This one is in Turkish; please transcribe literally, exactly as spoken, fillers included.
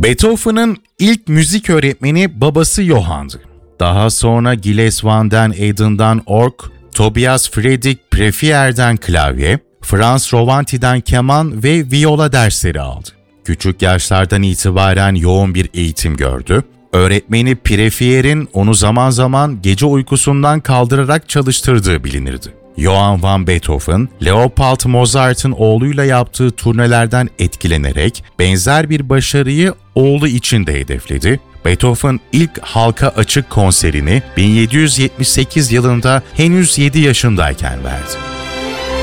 Beethoven'ın ilk müzik öğretmeni babası Johann'dı. Daha sonra Gilles van den Eyden'dan org, Tobias Friedrich Prefier'den klavye, Franz Rovanti'den keman ve viola dersleri aldı. Küçük yaşlardan itibaren yoğun bir eğitim gördü. Öğretmeni Prefier'in onu zaman zaman gece uykusundan kaldırarak çalıştırdığı bilinirdi. Johann van Beethoven, Leopold Mozart'ın oğluyla yaptığı turnelerden etkilenerek benzer bir başarıyı oğlu için de hedefledi. Beethoven ilk halka açık konserini bin yedi yüz yetmiş sekiz yılında henüz yedi yaşındayken verdi.